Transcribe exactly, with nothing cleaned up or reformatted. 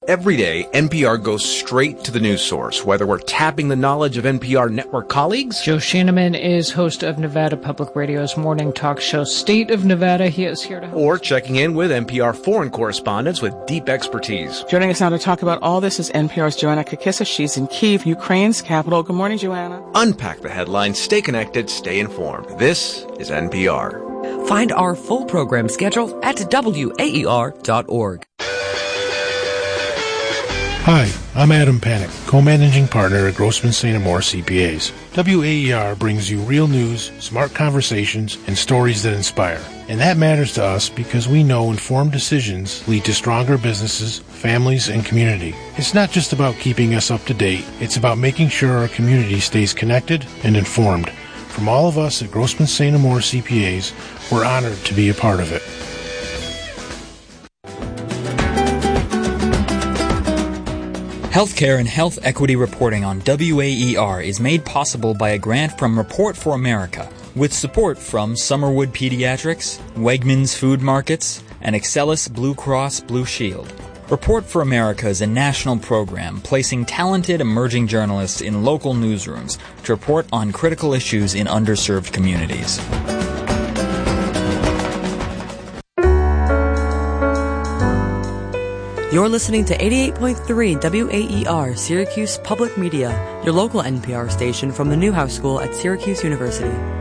Every day, N P R goes straight to the news source, whether we're tapping the knowledge of N P R network colleagues. Joe Sheneman is host of Nevada Public Radio's morning talk show, State of Nevada. He is here to help. Or checking in with N P R foreign correspondents with deep expertise. Joining us now to talk about all this is N P R's Joanna Kakissa. She's in Kyiv, Ukraine's capital. Good morning, Joanna. Unpack the headlines, stay connected, stay informed. This is N P R. Find our full program schedule at W A E R dot org. Hi, I'm Adam Panic, co-managing partner at Grossman Saint Amour C P As. W A E R brings you real news, smart conversations, and stories that inspire. And that matters to us because we know informed decisions lead to stronger businesses, families, and community. It's not just about keeping us up to date, it's about making sure our community stays connected and informed. From all of us at Grossman Saint Amour C P As, we're honored to be a part of it. Healthcare and health equity reporting on W A E R is made possible by a grant from Report for America, with support from Summerwood Pediatrics, Wegmans Food Markets, and Excelis Blue Cross Blue Shield. Report for America is a national program placing talented emerging journalists in local newsrooms to report on critical issues in underserved communities. You're listening to eighty-eight point three W A E R, Syracuse Public Media, your local N P R station from the Newhouse School at Syracuse University.